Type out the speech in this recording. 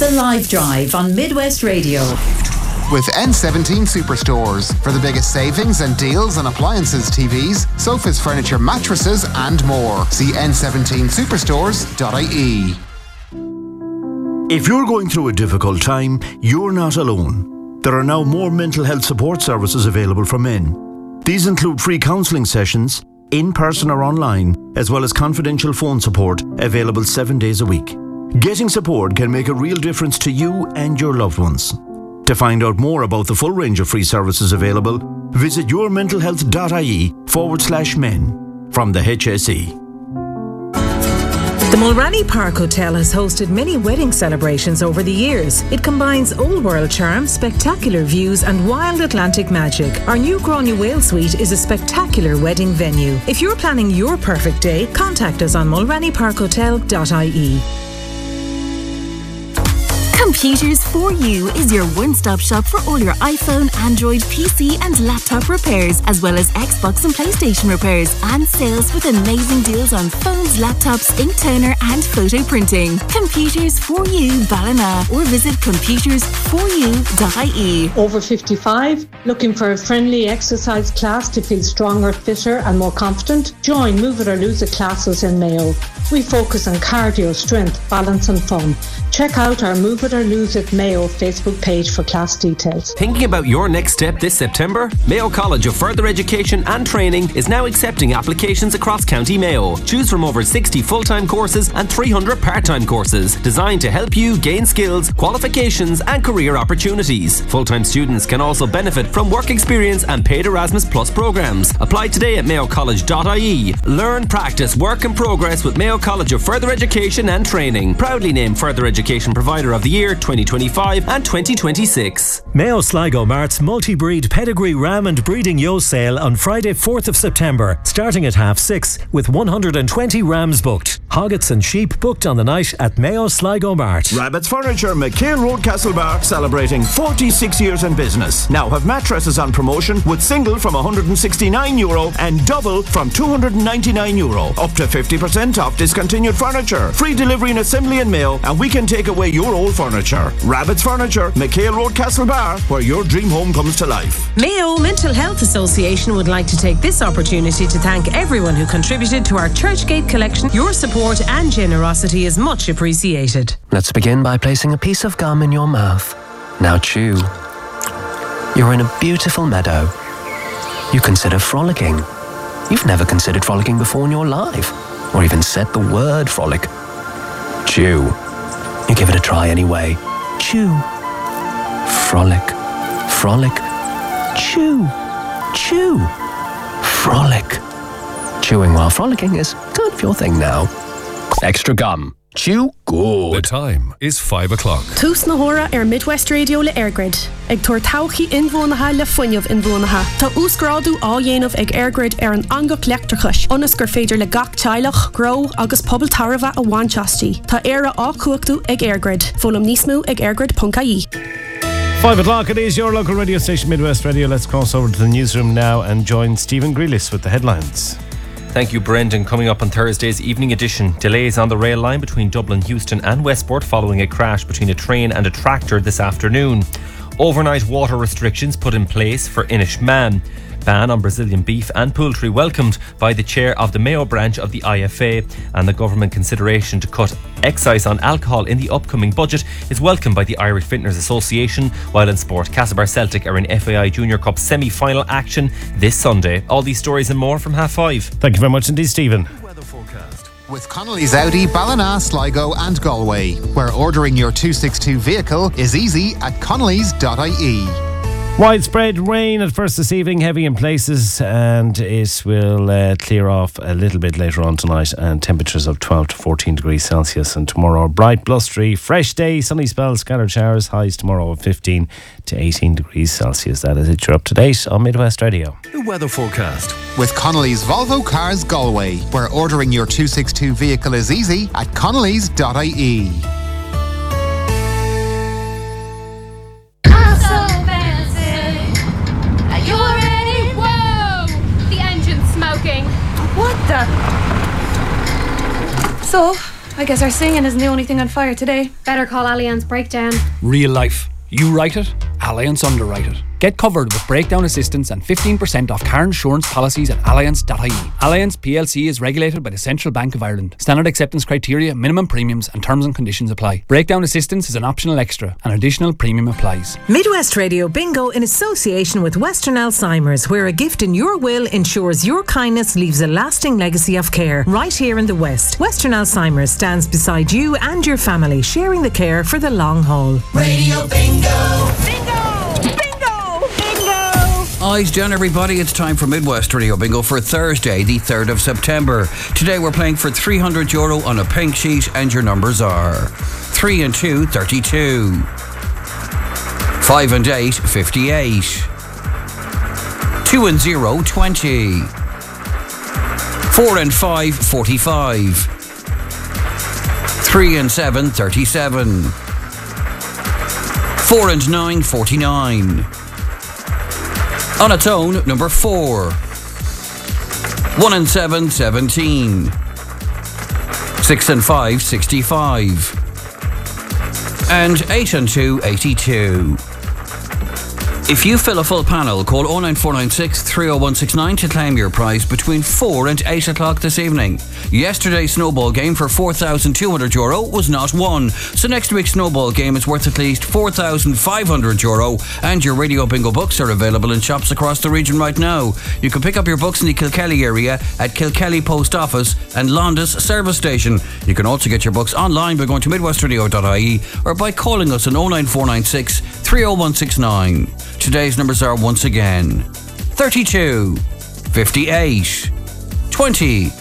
The Live Drive on Midwest Radio. With N17 Superstores for the biggest savings and deals on appliances, TVs, sofas, furniture, mattresses and more. See n17superstores.ie. If you're going through a difficult time, you're not alone. There are now more mental health support services available for men. These include free counselling sessions, in person or online, as well as confidential phone support available 7 days a week. Getting support can make a real difference to you and your loved ones. To find out more about the full range of free services available, visit yourmentalhealth.ie/men from the HSE. The Mulranny Park Hotel has hosted many wedding celebrations over the years. It combines old world charm, spectacular views and wild Atlantic magic. Our new Gráinne Whale Suite is a spectacular wedding venue. If you're planning your perfect day, contact us on mulrannyparkhotel.ie. Computers For You is your one-stop shop for all your iPhone, Android, PC and laptop repairs, as well as Xbox and PlayStation repairs, and sales with amazing deals on phones, laptops, ink toner and photo printing. Computers For You Ballina, or visit computersforyou.ie. Over 55? Looking for a friendly exercise class to feel stronger, fitter and more confident? Join Move It or Lose It classes in Mayo. We focus on cardio, strength, balance and fun. Check out our Move It or Lose It Mayo Facebook page for class details. Thinking about your next step this September? Mayo College of Further Education and Training is now accepting applications across County Mayo. Choose from over 60 full-time courses and 300 part-time courses designed to help you gain skills, qualifications and career opportunities. Full-time students can also benefit from work experience and paid Erasmus Plus programs. Apply today at mayocollege.ie. Learn, practice, work and progress with Mayo College of Further Education and Training. Proudly named Further Education Provider of the Year 2025 and 2026. Mayo Sligo Mart's multi-breed pedigree ram and breeding yo sale on Friday 4th of September, starting at 6:30 with 120 rams booked. Hoggets and sheep booked on the night at Mayo Sligo Mart. Rabbit's Furniture, McHale Road, Castlebar, celebrating 46 years in business. Now have mattresses on promotion with single from €169 and double from €299. Up to 50% off discontinued furniture. Free delivery and assembly in Mayo, and we can take away your old furniture. Rabbit's Furniture, McHale Road, Castlebar, where your dream home comes to life. Mayo Mental Health Association would like to take this opportunity to thank everyone who contributed to our Churchgate collection. Your support and generosity is much appreciated. Let's begin by placing a piece of gum in your mouth. Now chew. You're in a beautiful meadow. You consider frolicking. You've never considered frolicking before in your life, or even said the word frolic. Chew. You give it a try anyway. Chew. Frolic. Frolic. Chew. Chew. Frolic. Chewing while frolicking is kind of your thing now. Extra gum. Chew good. The time is 5 o'clock. Tús na hora Midwest Radio le Airgrid. Ag tuair tauchaí inmhónatha le fuinneamh inmhónatha. Tá úsgrádu á dhéanamh ag Airgrid an angach leachtarchais. Ionas gur féidir le gach teilech, grow agus pobl tarva a bhainteastí. Tá éire á cuachtaú ag Airgrid. Fólam níos mó ag airgrid.ie. 5 o'clock, it is your local radio station Midwest Radio. Let's cross over to the newsroom now and join Stephen Grealis with the headlines. Thank you, Brendan. Coming up on Thursday's evening edition, delays on the rail line between Dublin, Houston and Westport following a crash between a train and a tractor this afternoon. Overnight water restrictions put in place for Inishmaan. Ban on Brazilian beef and poultry welcomed by the chair of the Mayo branch of the IFA, and the government consideration to cut excise on alcohol in the upcoming budget is welcomed by the Irish Vintners Association. While in sport, Castlebar Celtic are in FAI Junior Cup semi-final action this Sunday. All these stories and more from 5:30. Thank you very much indeed, Stephen. Weather forecast with Connolly's Audi, Ballina, Sligo and Galway, where ordering your 262 vehicle is easy at connellys.ie. Widespread rain at first this evening, heavy in places, and it will clear off a little bit later on tonight, and temperatures of 12 to 14 degrees Celsius. And tomorrow, a bright, blustery, fresh day, sunny spells, scattered showers, highs tomorrow of 15 to 18 degrees Celsius. That is it. You're up to date on Midwest Radio. The weather forecast with Connolly's Volvo Cars Galway, where ordering your 262 vehicle is easy at connellys.ie. So, I guess our singing isn't the only thing on fire today. Better call Allianz Breakdown. Real life. You write it, Allianz underwrite it. Get covered with breakdown assistance and 15% off car insurance policies at allianz.ie. Allianz PLC is regulated by the Central Bank of Ireland. Standard acceptance criteria, minimum premiums and terms and conditions apply. Breakdown assistance is an optional extra. An additional premium applies. Midwest Radio Bingo in association with Western Alzheimer's, where a gift in your will ensures your kindness leaves a lasting legacy of care right here in the West. Western Alzheimer's stands beside you and your family, sharing the care for the long haul. Radio Bingo! Bingo! Eyes down, everybody. It's time for Midwest Radio Bingo for Thursday, the 3rd of September. Today we're playing for €300 on a pink sheet, and your numbers are 3 and 2, 32. 5 and 8, 58. 2 and 0, 20. 4 and 5, 45. 3 and 7, 37. 4 and 9, 49. On its own, number 4. 1 and 7, 17. 6 and 5, 65. And 8 and 2, 82. If you fill a full panel, call 09496 30169 to claim your prize between 4 and 8 o'clock this evening. Yesterday's snowball game for €4,200 was not won, so next week's snowball game is worth at least €4,500, and your Radio Bingo books are available in shops across the region right now. You can pick up your books in the Kilkelly area at Kilkelly Post Office and Londis Service Station. You can also get your books online by going to midwestradio.ie or by calling us on 09496 30169. Today's numbers are once again 32, 58, 20,